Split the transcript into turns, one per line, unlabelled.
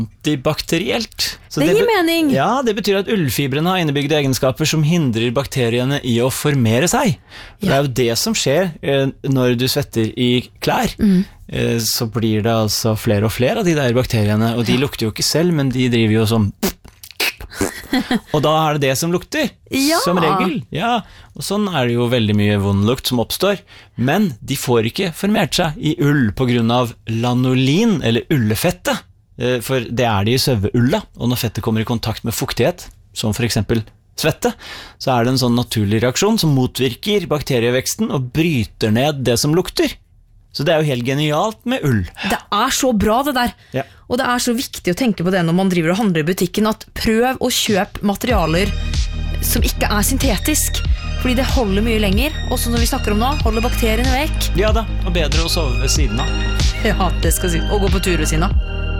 antibakterielt. Så
det gir mening.
Ja, det betyr at ullfibrene har innebygde egenskaper som hindrer bakteriene i å formere seg. For det er jo det som skjer når du svetter i klær. Så blir det altså flere og flere av de der bakteriene, og de lukter jo ikke selv, men de driver jo som og da er det som lukter, som regel. Ja, og sånn er det jo veldig mye vond lukt som oppstår. Men de får ikke formert seg i ull på grunn av lanolin, eller ullefettet. For det er det i saueulla, og når fettet kommer i kontakt med fuktighet, som for eksempel svette, så er det en sånn naturlig reaksjon som motvirker bakterieveksten og bryter ned det som lukter. Så det er jo helt genialt med ull.
Det er så bra det der.
Ja.
Og det er så viktig å tenke på det når man driver og handler i butikken, at prøv å kjøpe materialer som ikke er syntetisk. Fordi det holder mye lenger, og så når vi snakker om nå, holder bakteriene vekk.
Ja da, og bedre å sove ved siden av.
Ja, det skal si. Og gå på tur ved siden av.